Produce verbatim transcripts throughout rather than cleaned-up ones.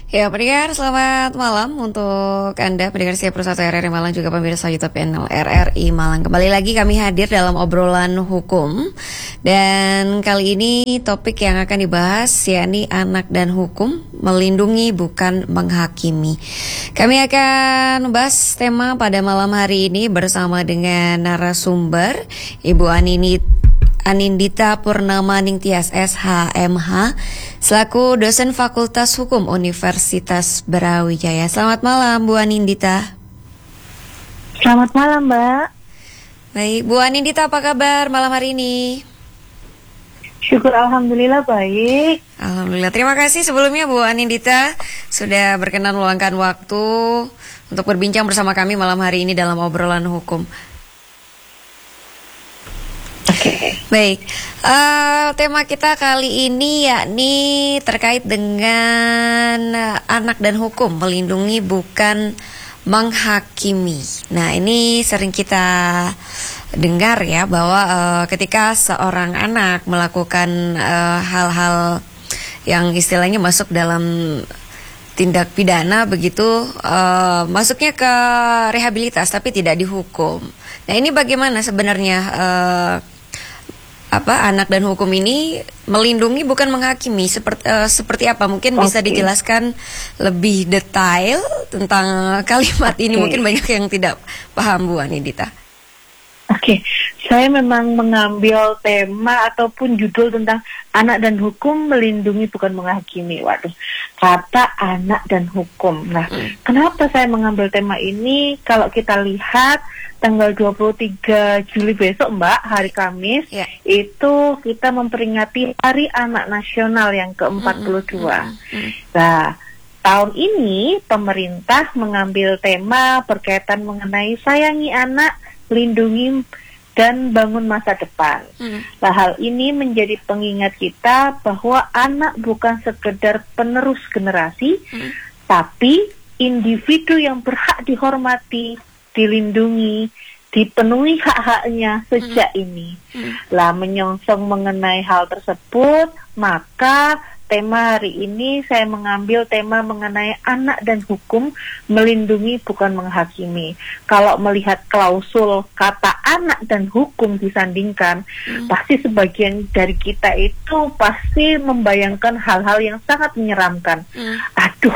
Ya, pendengar, selamat malam untuk Anda, pendengar setia Persatu R R I Malang, juga pemirsa YouTube channel R R I Malang. Kembali lagi kami hadir dalam obrolan hukum. Dan kali ini topik yang akan dibahas yakni anak dan hukum, melindungi bukan menghakimi. Kami akan bahas tema pada malam hari ini bersama dengan narasumber Ibu Anini Anindita Purnamaning Tias S H M H selaku dosen Fakultas Hukum Universitas Brawijaya. Selamat malam Bu Anindita. Selamat malam Mbak. Baik, Bu Anindita, apa kabar malam hari ini? Syukur alhamdulillah baik. Alhamdulillah. Terima kasih sebelumnya Bu Anindita sudah berkenan meluangkan waktu untuk berbincang bersama kami malam hari ini dalam obrolan hukum. Baik, uh, tema kita kali ini yakni terkait dengan uh, anak dan hukum, melindungi bukan menghakimi. Nah, ini sering kita dengar ya bahwa uh, ketika seorang anak melakukan uh, hal-hal yang istilahnya masuk dalam tindak pidana begitu, uh, masuknya ke rehabilitas tapi tidak dihukum. Nah, ini bagaimana sebenarnya uh, apa anak dan hukum ini melindungi bukan menghakimi, seperti uh, seperti apa? Mungkin bisa okay. dijelaskan lebih detail tentang kalimat okay. ini. Mungkin banyak yang tidak paham Bu Anindita. Oke, okay. Saya memang mengambil tema ataupun judul tentang anak dan hukum, melindungi bukan menghakimi. Waduh, kata anak dan hukum. Nah, hmm. kenapa saya mengambil tema ini? Kalau kita lihat tanggal dua puluh tiga Juli besok Mbak, hari Kamis, yeah. itu kita memperingati Hari Anak Nasional yang ke empat puluh dua. Mm-hmm. Nah, tahun ini pemerintah mengambil tema berkaitan mengenai sayangi anak, lindungi dan bangun masa depan. Mm. Nah, hal ini menjadi pengingat kita bahwa anak bukan sekedar penerus generasi, mm. tapi individu yang berhak dihormati, dilindungi, dipenuhi hak-haknya sejak hmm. ini. Hmm. Lah, menyongsong mengenai hal tersebut, maka tema hari ini saya mengambil tema mengenai anak dan hukum, melindungi bukan menghakimi. Kalau melihat klausul kata anak dan hukum disandingkan, hmm. pasti sebagian dari kita itu pasti membayangkan hal-hal yang sangat menyeramkan. Hmm. Aduh,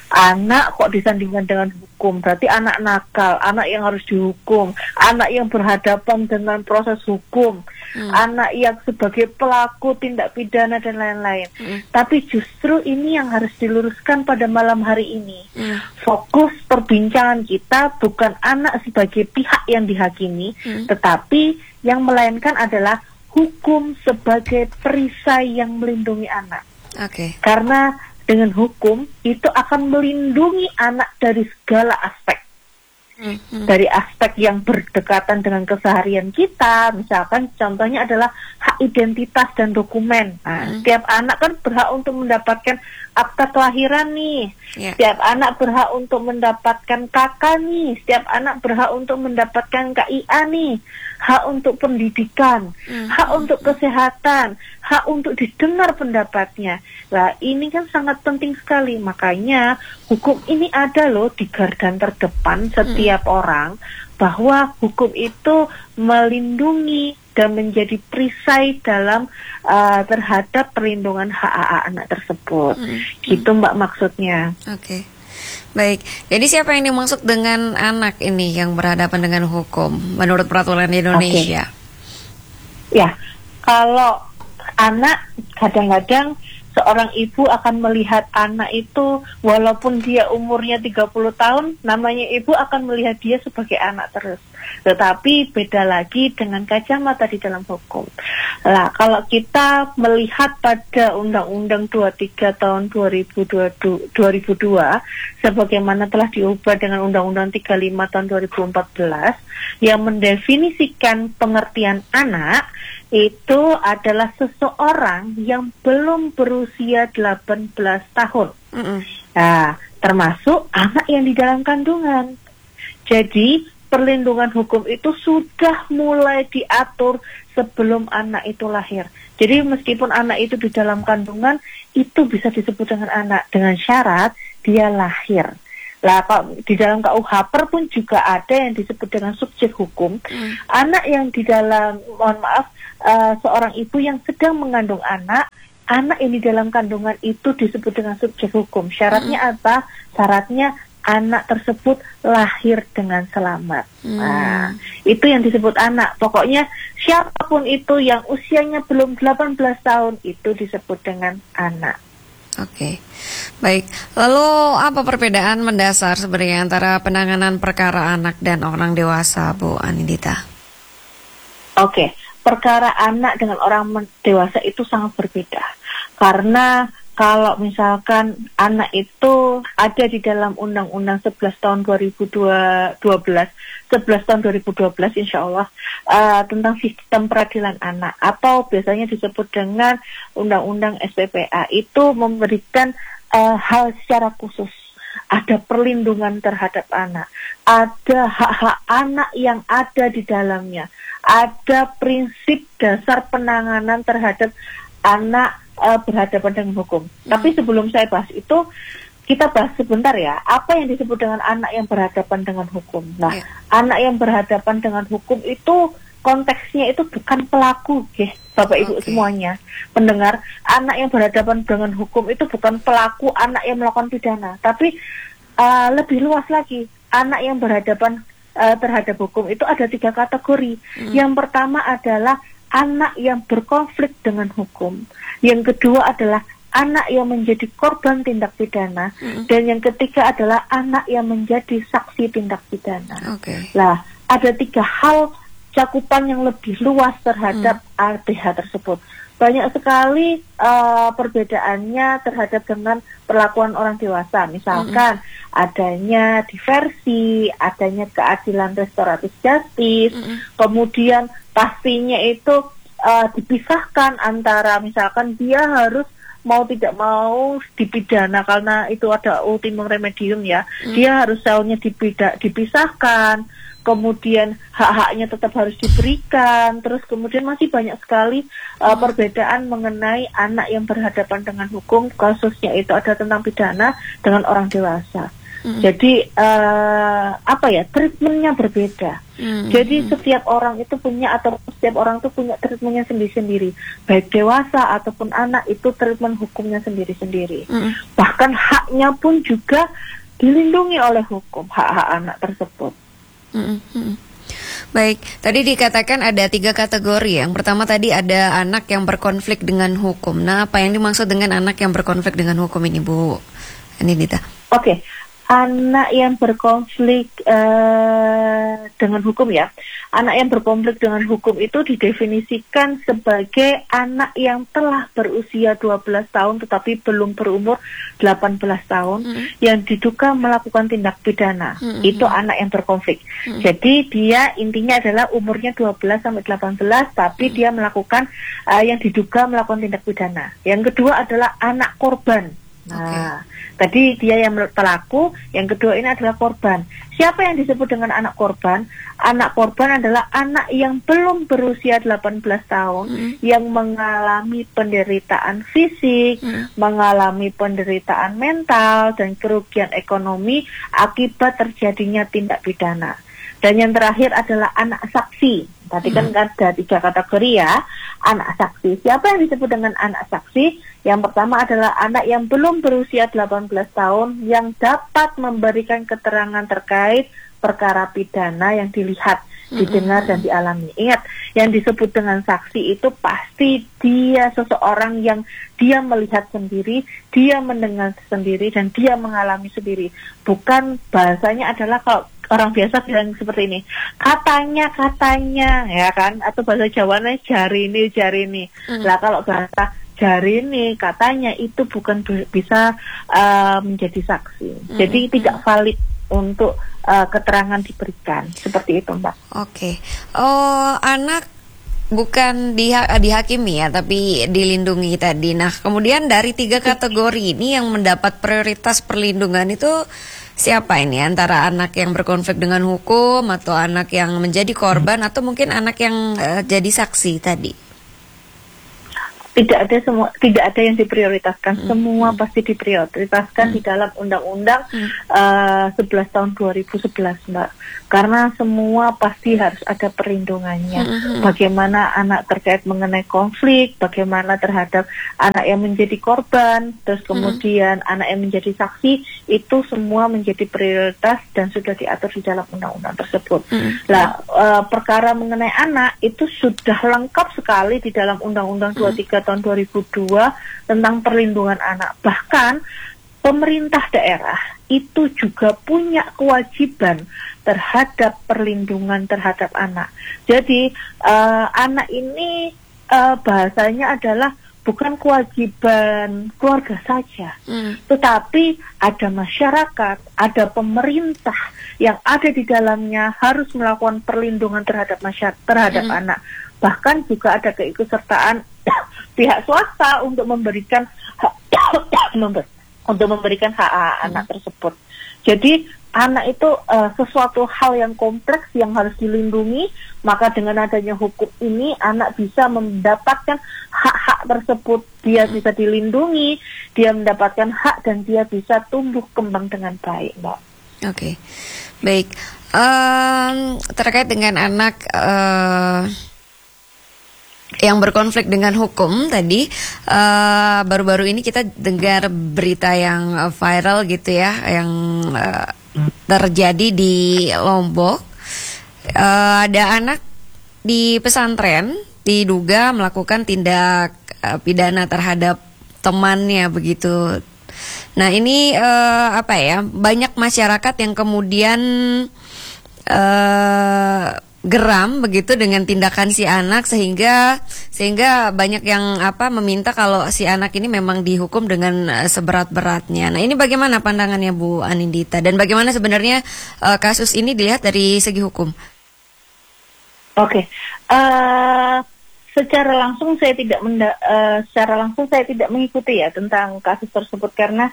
anak kok disandingkan dengan hukum, berarti anak nakal, anak yang harus dihukum, anak yang berhadapan dengan proses hukum, hmm. anak yang sebagai pelaku tindak pidana dan lain-lain. Hmm. Tapi justru ini yang harus diluruskan pada malam hari ini. Hmm. Fokus perbincangan kita bukan anak sebagai pihak yang dihakimi, hmm. tetapi yang melainkan adalah hukum sebagai perisai yang melindungi anak. Oke. Okay. Karena dengan hukum itu akan melindungi anak dari segala aspek. Mm-hmm. Dari aspek yang berdekatan dengan keseharian kita, misalkan contohnya adalah hak identitas dan dokumen. Nah, mm-hmm. setiap anak kan berhak untuk mendapatkan akta kelahiran nih. Yeah. Setiap anak berhak untuk mendapatkan K K nih. Setiap anak berhak untuk mendapatkan K I A nih. Hak untuk pendidikan, mm-hmm. hak untuk kesehatan, hak untuk didengar pendapatnya. Nah, ini kan sangat penting sekali. Makanya hukum ini ada loh di garda terdepan setiap mm-hmm. orang, bahwa hukum itu melindungi dan menjadi perisai dalam uh, terhadap perlindungan hak-hak anak tersebut. Mm-hmm. Gitu Mbak maksudnya. Oke. Okay. Baik, jadi siapa yang dimaksud dengan anak ini yang berhadapan dengan hukum menurut peraturan di Indonesia? Okay. Ya, kalau anak kadang-kadang seorang ibu akan melihat anak itu walaupun dia umurnya tiga puluh tahun, namanya ibu akan melihat dia sebagai anak terus. Tetapi beda lagi dengan kacamata di dalam hukum. Nah, kalau kita melihat pada Undang-Undang dua puluh tiga tahun dua ribu dua sebagaimana telah diubah dengan Undang-Undang tiga puluh lima tahun dua ribu empat belas yang mendefinisikan pengertian anak itu adalah seseorang yang belum berusia delapan belas tahun. Mm-hmm. Nah, termasuk anak yang di dalam kandungan. Jadi perlindungan hukum itu sudah mulai diatur sebelum anak itu lahir. Jadi meskipun anak itu di dalam kandungan, itu bisa disebut dengan anak dengan syarat dia lahir. Lah, kalau di dalam K U H P R pun juga ada yang disebut dengan subjek hukum. Hmm. Anak yang di dalam, mohon maaf, uh, seorang ibu yang sedang mengandung anak, anak yang di dalam kandungan itu disebut dengan subjek hukum. Syaratnya hmm. apa? Syaratnya anak tersebut lahir dengan selamat. Hmm. Nah, itu yang disebut anak. Pokoknya siapapun itu yang usianya belum delapan belas tahun itu disebut dengan anak. Oke, baik. Lalu apa perbedaan mendasar sebenarnya antara penanganan perkara anak dan orang dewasa, Bu Anindita? Oke, perkara anak dengan orang dewasa itu sangat berbeda. Karena kalau misalkan anak itu ada di dalam Undang-Undang sebelas tahun dua ribu dua belas, sebelas tahun dua ribu dua belas insya Allah, uh, tentang sistem peradilan anak, atau biasanya disebut dengan Undang-Undang S P P A, itu memberikan uh, hal secara khusus. Ada perlindungan terhadap anak, ada hak-hak anak yang ada di dalamnya, ada prinsip dasar penanganan terhadap anak Uh, berhadapan dengan hukum. Hmm. Tapi sebelum saya bahas itu, kita bahas sebentar ya, apa yang disebut dengan anak yang berhadapan dengan hukum. Nah, yeah. anak yang berhadapan dengan hukum itu konteksnya itu bukan pelaku, ya, Bapak Ibu okay. semuanya. Pendengar, anak yang berhadapan dengan hukum itu bukan pelaku, anak yang melakukan pidana. Tapi uh, lebih luas lagi, anak yang berhadapan uh, terhadap hukum itu ada tiga kategori. Hmm. Yang pertama adalah anak yang berkonflik dengan hukum. Yang kedua adalah anak yang menjadi korban tindak pidana. Mm-hmm. Dan yang ketiga adalah anak yang menjadi saksi tindak pidana. Okay. Nah, ada tiga hal cakupan yang lebih luas terhadap mm. A T H tersebut. Banyak sekali uh, perbedaannya terhadap dengan perlakuan orang dewasa. Misalkan mm-hmm. adanya diversi, adanya keadilan restoratif justice, mm-hmm. kemudian pastinya itu uh, dipisahkan antara misalkan dia harus mau tidak mau dipidana karena itu ada ultimum remedium ya, mm. dia harus selnya dipida- dipisahkan, kemudian hak-haknya tetap harus diberikan, terus kemudian masih banyak sekali uh, perbedaan mengenai anak yang berhadapan dengan hukum, kasusnya itu ada tentang pidana dengan orang dewasa. Mm. Jadi uh, apa ya, treatmentnya berbeda. Mm. Jadi setiap orang itu punya atau setiap orang itu punya treatmentnya sendiri-sendiri. Baik dewasa ataupun anak itu treatment hukumnya sendiri-sendiri. Mm. Bahkan haknya pun juga dilindungi oleh hukum, hak-hak anak tersebut. Mm-hmm. Baik, tadi dikatakan ada tiga kategori. Yang pertama tadi ada anak yang berkonflik dengan hukum. Nah, apa yang dimaksud dengan anak yang berkonflik dengan hukum ini, Bu Anindita? Oke, okay. Anak yang berkonflik uh, dengan hukum ya. Anak yang berkonflik dengan hukum itu didefinisikan sebagai anak yang telah berusia dua belas tahun tetapi belum berumur delapan belas tahun mm-hmm. yang diduga melakukan tindak pidana. Mm-hmm. Itu anak yang berkonflik. Mm-hmm. Jadi dia intinya adalah umurnya dua belas sampai delapan belas tapi mm-hmm. dia melakukan uh, yang diduga melakukan tindak pidana. Yang kedua adalah anak korban. Nah, okay. tadi dia yang pelaku, yang kedua ini adalah korban. Siapa yang disebut dengan anak korban? Anak korban adalah anak yang belum berusia delapan belas tahun, mm. yang mengalami penderitaan fisik, mm. mengalami penderitaan mental, dan kerugian ekonomi akibat terjadinya tindak pidana. Dan yang terakhir adalah anak saksi. Tadi kan hmm. ada tiga kategori ya, anak saksi. Siapa yang disebut dengan anak saksi? Yang pertama adalah anak yang belum berusia delapan belas tahun yang dapat memberikan keterangan terkait perkara pidana yang dilihat, hmm. didengar dan dialami. Ingat, yang disebut dengan saksi itu pasti dia seseorang yang dia melihat sendiri, dia mendengar sendiri, dan dia mengalami sendiri. Bukan bahasanya adalah kalau orang biasa bilang seperti ini, katanya katanya ya kan, atau bahasa Jawanya jari ini jari ini. Mm. Lah kalau bahasa jari ini katanya itu bukan be- bisa uh, menjadi saksi. Mm. Jadi mm. tidak valid untuk uh, keterangan diberikan seperti itu, Mbak. Oke. Okay. Oh, anak bukan diha dihakimi ya, tapi dilindungi tadi. Nah, kemudian dari tiga kategori ini yang mendapat prioritas perlindungan itu siapa ini? Antara anak yang berkonflik dengan hukum, atau anak yang menjadi korban, atau mungkin anak yang uh, jadi saksi tadi? Tidak ada semua, tidak ada yang diprioritaskan. Hmm. Semua hmm. pasti diprioritaskan hmm. di dalam Undang-Undang hmm. uh, sebelas tahun dua ribu sebelas, Mbak. Karena semua pasti harus ada perlindungannya. Hmm. Bagaimana anak terkait mengenai konflik, bagaimana terhadap anak yang menjadi korban, terus kemudian hmm. anak yang menjadi saksi, itu semua menjadi prioritas dan sudah diatur di dalam Undang-Undang tersebut. Hmm. Nah, uh, perkara mengenai anak itu sudah lengkap sekali di dalam Undang-Undang dua puluh tiga tahun dua ribu dua tentang perlindungan anak. Bahkan pemerintah daerah itu juga punya kewajiban terhadap perlindungan terhadap anak. Jadi uh, anak ini uh, bahasanya adalah bukan kewajiban keluarga saja, hmm. tetapi ada masyarakat, ada pemerintah yang ada di dalamnya harus melakukan perlindungan terhadap masyarakat, terhadap hmm. anak. Bahkan juga ada keikutsertaan pihak swasta untuk memberikan hak untuk memberikan hak hmm. anak tersebut. Jadi anak itu uh, sesuatu hal yang kompleks yang harus dilindungi. Maka dengan adanya hukum ini, anak bisa mendapatkan hak-hak tersebut. Dia bisa dilindungi, dia mendapatkan hak, dan dia bisa tumbuh kembang dengan baik, Mbak. Oke, okay. Baik. Um, terkait dengan anak Uh... yang berkonflik dengan hukum tadi, uh, baru-baru ini kita dengar berita yang uh, viral gitu ya, yang uh, terjadi di Lombok. Uh, ada anak di pesantren diduga melakukan tindak uh, pidana terhadap temannya begitu. Nah ini uh, apa ya? Banyak masyarakat yang kemudian uh, geram begitu dengan tindakan si anak, sehingga sehingga banyak yang apa meminta kalau si anak ini memang dihukum dengan uh, seberat-beratnya. Nah, ini bagaimana pandangannya Bu Anindita, dan bagaimana sebenarnya uh, kasus ini dilihat dari segi hukum? Oke. Okay. Uh, secara langsung saya tidak menda- uh, secara langsung saya tidak mengikuti ya tentang kasus tersebut, karena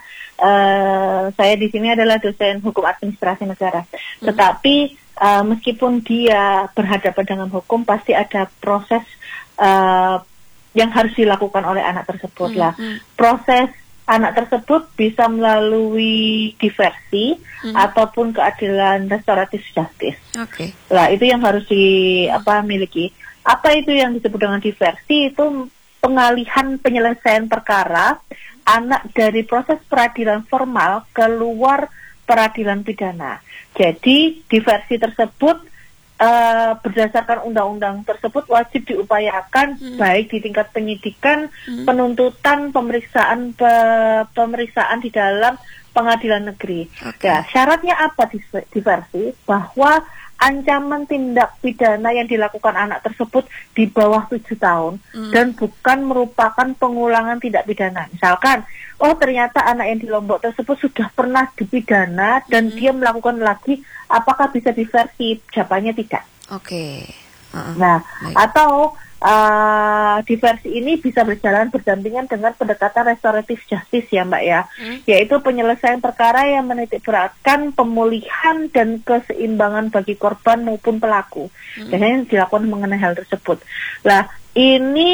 uh, saya di sini adalah dosen hukum administrasi negara. Hmm. Tetapi Uh, meskipun dia berhadapan dengan hukum, pasti ada proses uh, yang harus dilakukan oleh anak tersebut lah. Mm-hmm. Proses anak tersebut bisa melalui diversi mm-hmm. ataupun keadilan restoratif justice. Oke. Okay. Lah itu yang harus di apa miliki. Apa itu yang disebut dengan diversi? Itu pengalihan penyelesaian perkara anak dari proses peradilan formal keluar peradilan pidana. Jadi diversi tersebut uh, berdasarkan undang-undang tersebut wajib diupayakan hmm. baik di tingkat penyidikan, hmm. penuntutan, pemeriksaan pe, pemeriksaan di dalam pengadilan negeri. Okay. Ya, syaratnya apa diversi? Bahwa ancaman tindak pidana yang dilakukan anak tersebut di bawah tujuh tahun hmm. dan bukan merupakan pengulangan tindak pidana. Misalkan, oh ternyata anak yang di Lombok tersebut sudah pernah dipidana dan hmm. dia melakukan lagi, apakah bisa diversi? Jawabannya tidak. Oke. Okay. Uh-uh. Nah, Baik. atau uh, diversi ini bisa berjalan berdampingan dengan pendekatan restoratif justice ya Mbak ya, hmm. yaitu penyelesaian perkara yang menitik beratkan pemulihan dan keseimbangan bagi korban maupun pelaku. Hmm. Biasanya dilakukan mengenai hal tersebut. Nah, ini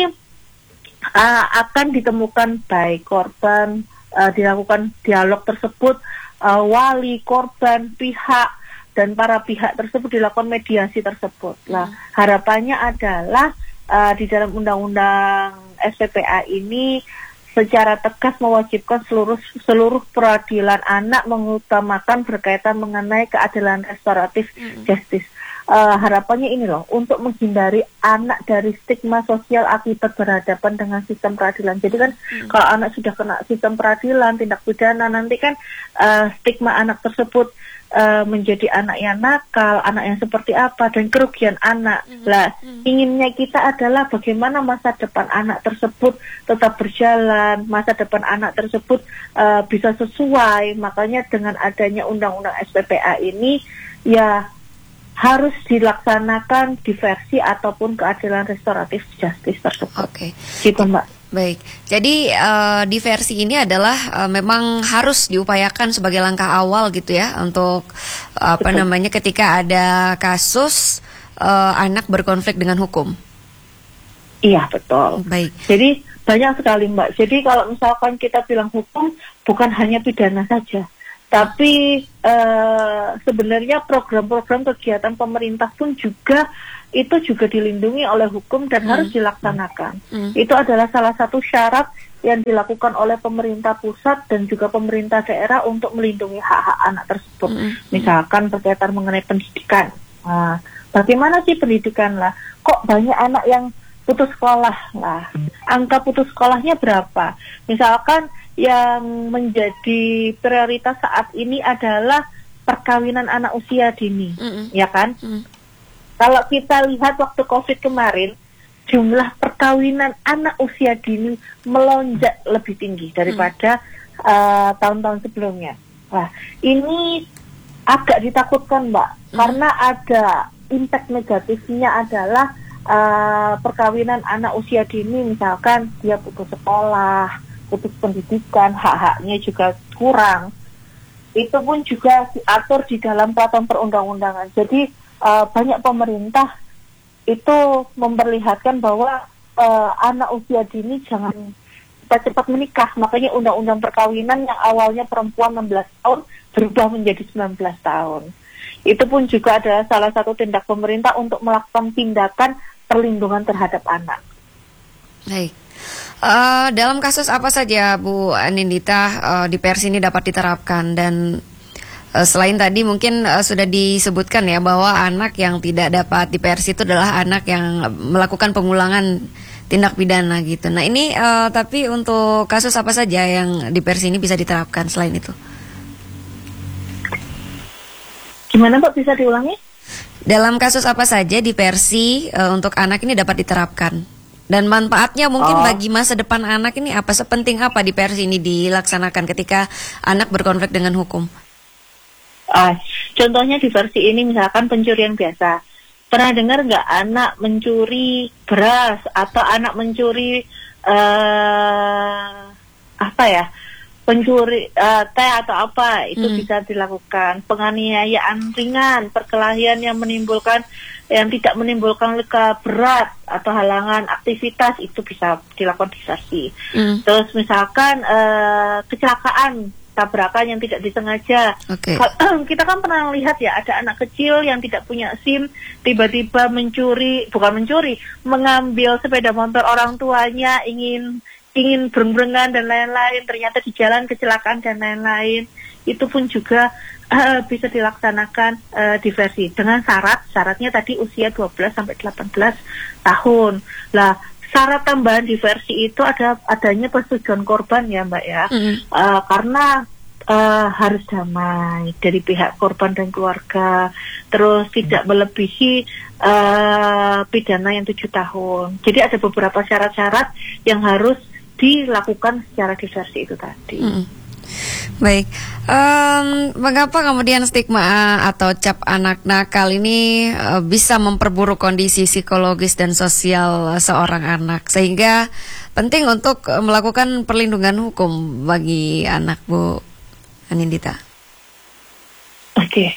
uh, akan ditemukan baik korban, uh, dilakukan dialog tersebut, uh, wali, korban, pihak, dan para pihak tersebut dilakukan mediasi tersebut. Nah, harapannya adalah uh, di dalam undang-undang S P P A ini secara tegas mewajibkan seluruh seluruh peradilan anak mengutamakan berkaitan mengenai keadilan restoratif mm. justice. Uh, harapannya ini loh, untuk menghindari anak dari stigma sosial akibat berhadapan dengan sistem peradilan. Jadi kan mm. kalau anak sudah kena sistem peradilan, tindak pidana, nanti kan uh, stigma anak tersebut Uh, menjadi anak yang nakal, anak yang seperti apa, dan kerugian anak. Mm-hmm. Lah, mm-hmm. inginnya kita adalah bagaimana masa depan anak tersebut tetap berjalan, masa depan anak tersebut uh, bisa sesuai. Makanya dengan adanya undang-undang S P P A ini, ya harus dilaksanakan diversi ataupun keadilan restoratif justice tersebut. Oke. Gitu Mbak. Baik, jadi uh, diversi ini adalah uh, memang harus diupayakan sebagai langkah awal gitu ya untuk uh, apa Betul. namanya ketika ada kasus uh, anak berkonflik dengan hukum. Iya betul. Baik. Jadi banyak sekali Mbak. Jadi kalau misalkan kita bilang hukum bukan hanya pidana saja, tapi uh, sebenarnya program-program kegiatan pemerintah pun juga itu juga dilindungi oleh hukum dan hmm. harus dilaksanakan. Hmm. Itu adalah salah satu syarat yang dilakukan oleh pemerintah pusat dan juga pemerintah daerah untuk melindungi hak-hak anak tersebut. Hmm. Misalkan berkaitan mengenai pendidikan. Nah, bagaimana sih pendidikan lah? Kok banyak anak yang putus sekolah lah? Angka putus sekolahnya berapa? Misalkan yang menjadi prioritas saat ini adalah perkawinan anak usia dini, hmm. ya kan? Hmm. Kalau kita lihat waktu COVID kemarin, jumlah perkawinan anak usia dini melonjak lebih tinggi daripada hmm. uh, tahun-tahun sebelumnya. Nah, ini agak ditakutkan, Mbak, hmm. karena ada impact negatifnya adalah uh, perkawinan anak usia dini, misalkan dia putus sekolah, putus pendidikan, hak-haknya juga kurang. Itu pun juga diatur di dalam peraturan perundang-undangan. Jadi Uh, banyak pemerintah itu memperlihatkan bahwa uh, anak usia dini jangan cepat-cepat menikah. Makanya undang-undang perkawinan yang awalnya perempuan enam belas tahun berubah menjadi sembilan belas tahun. Itu pun juga adalah salah satu tindak pemerintah untuk melakukan tindakan perlindungan terhadap anak. Baik. Uh, dalam kasus apa saja Bu Anindita uh, di Persi ini dapat diterapkan, dan selain tadi mungkin uh, sudah disebutkan ya bahwa anak yang tidak dapat di P R S itu adalah anak yang melakukan pengulangan tindak pidana gitu. Nah ini uh, tapi untuk kasus apa saja yang di P R S ini bisa diterapkan selain itu? Gimana Mbak, bisa diulangi? Dalam kasus apa saja di P R S uh, untuk anak ini dapat diterapkan? Dan manfaatnya mungkin oh. bagi masa depan anak ini apa? Sepenting apa di P R S ini dilaksanakan ketika anak berkonflik dengan hukum? Ah, contohnya di versi ini misalkan pencurian biasa. Pernah dengar nggak anak mencuri beras atau anak mencuri uh, apa ya, pencuri uh, teh atau apa, itu hmm. bisa dilakukan. Penganiayaan ringan, perkelahian yang menimbulkan yang tidak menimbulkan luka berat atau halangan aktivitas, itu bisa dilakukan di versi. Hmm. Terus misalkan uh, kecelakaan, tabrakan yang tidak disengaja. Okay. Kita kan pernah lihat ya, ada anak kecil yang tidak punya SIM, tiba-tiba mencuri, bukan mencuri, mengambil sepeda motor orang tuanya, ingin ingin bereng-berengan dan lain-lain, ternyata di jalan kecelakaan dan lain-lain. Itu pun juga uh, bisa dilaksanakan uh, diversi dengan syarat, syaratnya tadi usia dua belas sampai delapan belas tahun. Lah, syarat tambahan diversi itu ada adanya persetujuan korban ya Mbak ya, mm. uh, karena uh, harus damai dari pihak korban dan keluarga, terus tidak melebihi uh, pidana yang tujuh tahun. Jadi ada beberapa syarat-syarat yang harus dilakukan secara diversi itu tadi. Mm. Baik, um, mengapa kemudian stigma atau cap anak nakal ini uh, bisa memperburuk kondisi psikologis dan sosial seorang anak, sehingga penting untuk uh, melakukan perlindungan hukum bagi anak, Bu Anindita? Oke, okay.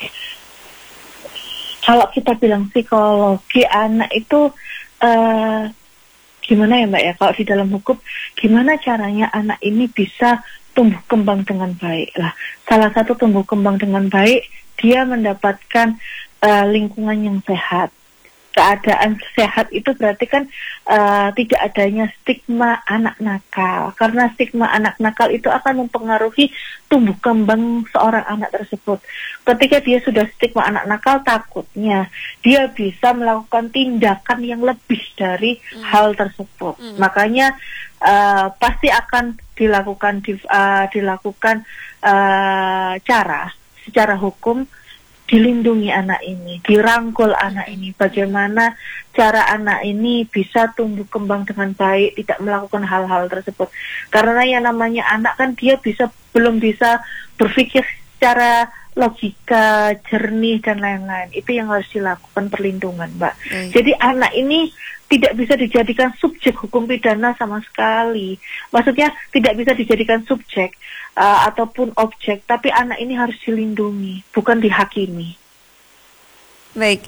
Kalau kita bilang psikologi anak itu uh, gimana ya Mbak ya, kalau di dalam hukum gimana caranya anak ini bisa tumbuh kembang dengan baik lah. Salah satu tumbuh kembang dengan baik, dia mendapatkan uh, lingkungan yang sehat. Keadaan sehat itu berarti kan uh, tidak adanya stigma anak nakal. Karena stigma anak nakal itu akan mempengaruhi tumbuh kembang seorang anak tersebut. Ketika dia sudah stigma anak nakal, takutnya dia bisa melakukan tindakan yang lebih dari hmm. hal tersebut. Hmm. Makanya uh, pasti akan dilakukan di, uh, dilakukan uh, cara secara hukum dilindungi anak ini, dirangkul anak ini, bagaimana cara anak ini bisa tumbuh kembang dengan baik, tidak melakukan hal-hal tersebut. Karena yang namanya anak kan dia bisa belum bisa berpikir secara logika jernih dan lain-lain. Itu yang harus dilakukan perlindungan, Mbak. Hmm. Jadi anak ini tidak bisa dijadikan subjek hukum pidana sama sekali. Maksudnya tidak bisa dijadikan subjek uh, ataupun objek, tapi anak ini harus dilindungi, bukan dihakimi. Baik,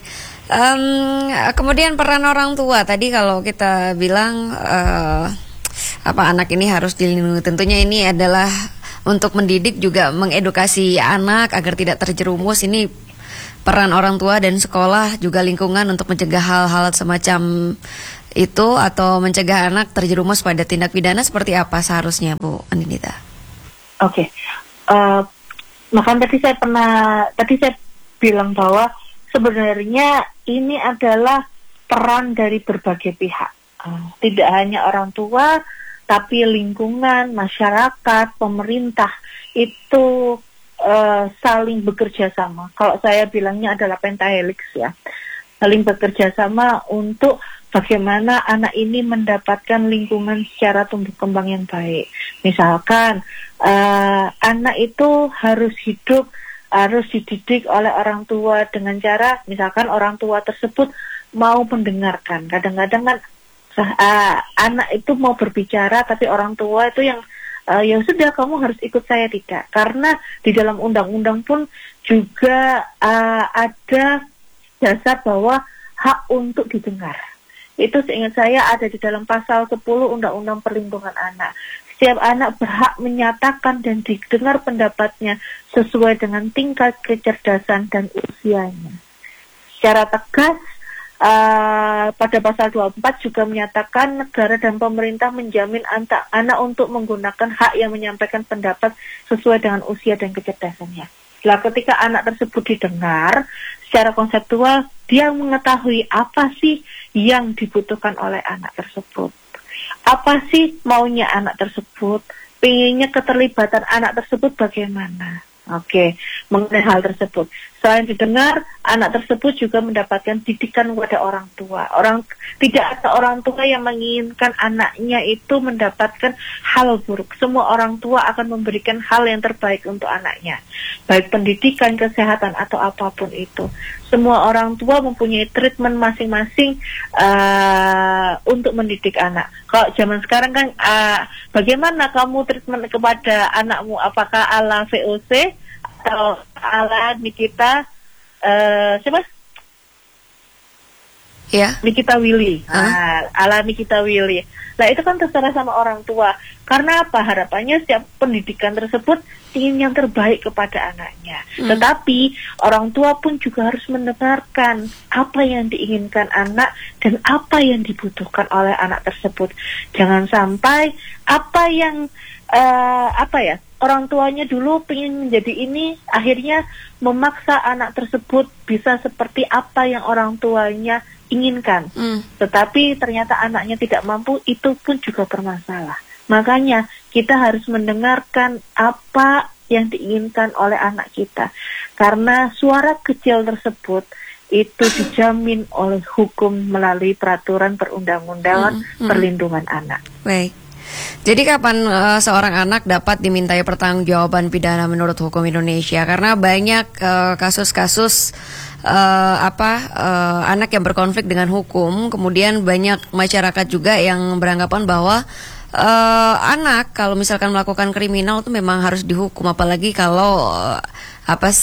um, kemudian peran orang tua tadi kalau kita bilang uh, apa anak ini harus dilindungi, tentunya ini adalah untuk mendidik juga mengedukasi anak agar tidak terjerumus. Ini peran orang tua dan sekolah juga lingkungan untuk mencegah hal-hal semacam itu atau mencegah anak terjerumus pada tindak pidana seperti apa seharusnya, Bu Andinita? Oke, okay. uh, makanya tadi saya pernah tadi saya bilang bahwa sebenarnya ini adalah peran dari berbagai pihak, uh, tidak hanya orang tua, tapi lingkungan, masyarakat, pemerintah itu uh, saling bekerja sama. Kalau saya bilangnya adalah pentahelix ya, saling bekerja sama untuk bagaimana anak ini mendapatkan lingkungan secara tumbuh kembang yang baik. Misalkan uh, anak itu harus hidup, harus dididik oleh orang tua dengan cara, misalkan orang tua tersebut mau mendengarkan. Kadang-kadang kan uh, anak itu mau berbicara, tapi orang tua itu yang uh, ya sudah kamu harus ikut saya, tidak. Karena di dalam undang-undang pun juga uh, ada dasar bahwa hak untuk didengar. Itu seingat saya ada di dalam pasal sepuluh Undang-Undang Perlindungan Anak. Setiap anak berhak menyatakan dan didengar pendapatnya sesuai dengan tingkat kecerdasan dan usianya. Secara tegas, uh, pada pasal dua puluh empat juga menyatakan negara dan pemerintah menjamin anak, anak untuk menggunakan hak yang menyampaikan pendapat sesuai dengan usia dan kecerdasannya. Nah, ketika anak tersebut didengar, secara konseptual, dia mengetahui apa sih yang dibutuhkan oleh anak tersebut. Apa sih maunya anak tersebut, pengennya keterlibatan anak tersebut bagaimana. Oke, mengenai hal tersebut. Selain didengar, anak tersebut juga mendapatkan didikan kepada orang tua. Orang tidak ada orang tua yang menginginkan anaknya itu mendapatkan hal buruk. Semua orang tua akan memberikan hal yang terbaik untuk anaknya, baik pendidikan, kesehatan atau apapun itu. Semua orang tua mempunyai treatment masing-masing uh, untuk mendidik anak. Kalau zaman sekarang kan, uh, bagaimana kamu treatment kepada anakmu? Apakah ala V O C atau ala Nikita uh, siapa? Ya. Nikita Willy. Huh? Nah, ala Nikita Willy. Nah, itu kan terserah sama orang tua. Karena apa? Harapannya setiap pendidikan tersebut ingin yang terbaik kepada anaknya. Hmm. Tetapi orang tua pun juga harus mendengarkan apa yang diinginkan anak dan apa yang dibutuhkan oleh anak tersebut. Jangan sampai apa yang uh, apa ya? Orang tuanya dulu pengen menjadi ini, akhirnya memaksa anak tersebut bisa seperti apa yang orang tuanya inginkan. Mm. Tetapi ternyata anaknya tidak mampu, itu pun juga bermasalah. Makanya kita harus mendengarkan apa yang diinginkan oleh anak kita. Karena suara kecil tersebut itu dijamin oleh hukum melalui peraturan perundang-undangan mm. Mm. perlindungan anak. Baik. Jadi kapan uh, seorang anak dapat dimintai pertanggungjawaban pidana menurut hukum Indonesia? Karena banyak uh, kasus-kasus uh, apa uh, anak yang berkonflik dengan hukum, kemudian banyak masyarakat juga yang beranggapan bahwa uh, anak kalau misalkan melakukan kriminal itu memang harus dihukum, apalagi kalau uh, apa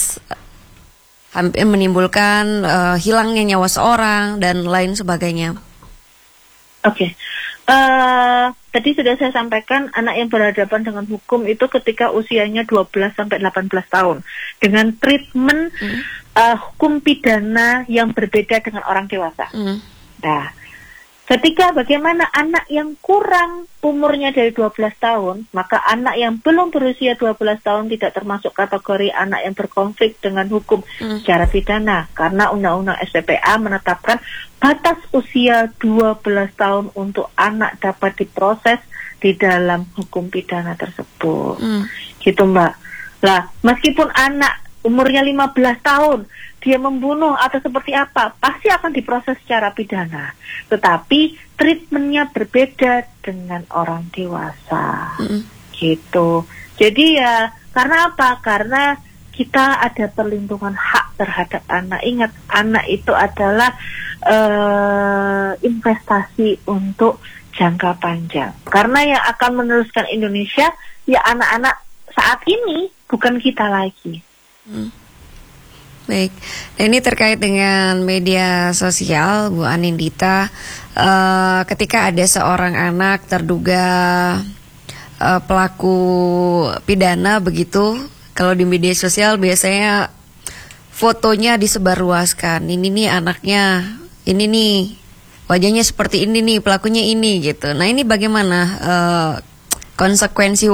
hampir menimbulkan uh, hilangnya nyawa seorang dan lain sebagainya. Oke. Okay. Uh, tadi sudah saya sampaikan anak yang berhadapan dengan hukum itu ketika usianya dua belas sampai delapan belas tahun dengan treatment mm. uh, hukum pidana yang berbeda dengan orang dewasa. Mm. Nah, ketika bagaimana anak yang kurang umurnya dari dua belas tahun, maka anak yang belum berusia dua belas tahun tidak termasuk kategori anak yang berkonflik dengan hukum mm. secara pidana, karena Undang-Undang S P P A menetapkan batas usia dua belas tahun untuk anak dapat diproses di dalam hukum pidana tersebut. Mm. Gitu, Mbak. Lah, meskipun anak umurnya lima belas tahun, dia membunuh atau seperti apa, pasti akan diproses secara pidana. Tetapi treatmentnya berbeda dengan orang dewasa. Mm. Gitu. Jadi ya, karena apa? Karena kita ada perlindungan hak terhadap anak. Ingat, anak itu adalah uh, investasi untuk jangka panjang. Karena yang akan meneruskan Indonesia ya anak-anak saat ini, bukan kita lagi. Hmm. Baik, nah, ini terkait dengan media sosial, Bu Anindita. Uh, ketika ada seorang anak terduga uh, pelaku pidana begitu, kalau di media sosial biasanya fotonya disebarluaskan. Ini nih anaknya, ini nih wajahnya seperti ini nih, pelakunya ini gitu. Nah ini bagaimana uh, konsekuensi